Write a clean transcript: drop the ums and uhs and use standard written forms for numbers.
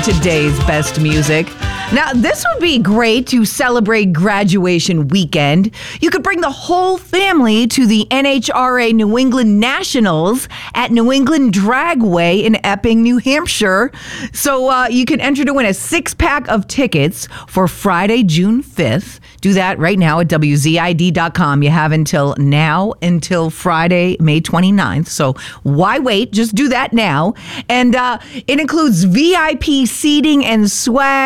Today's best music. Now, this would be great to celebrate graduation weekend. You could bring the whole family to the NHRA New England Nationals at New England Dragway in Epping, New Hampshire. So you can enter to win a 6-pack of tickets for Friday, June 5th. Do that right now at WZID.com. You have until Friday, May 29th. So why wait? Just do that now. And it includes VIP seating and swag.